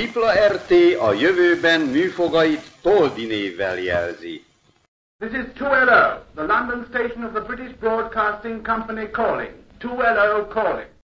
RT a jövőben műfogait Toldi névvel jelzi. This is 2LO, the London station of the British Broadcasting Company calling. 2LO calling.